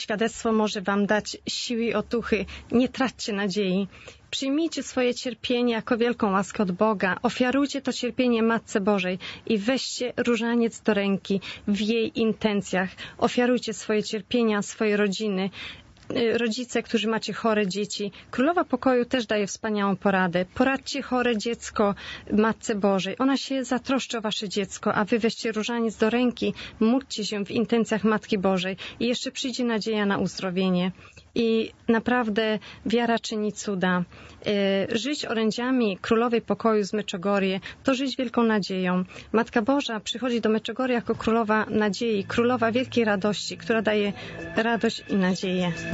świadectwo może wam dać siły i otuchy. Nie traćcie nadziei. Przyjmijcie swoje cierpienie jako wielką łaskę od Boga. Ofiarujcie to cierpienie Matce Bożej i weźcie różaniec do ręki w jej intencjach. Ofiarujcie swoje cierpienia, swoje rodziny. Rodzice, którzy macie chore dzieci. Królowa Pokoju też daje wspaniałą poradę. Poradźcie chore dziecko Matce Bożej. Ona się zatroszczy o wasze dziecko, a wy weźcie różaniec do ręki, módlcie się w intencjach Matki Bożej i jeszcze przyjdzie nadzieja na uzdrowienie. I naprawdę wiara czyni cuda. Żyć orędziami Królowej Pokoju z Meczogorie to żyć wielką nadzieją. Matka Boża przychodzi do Meczogory jako królowa nadziei, królowa wielkiej radości, która daje radość i nadzieję.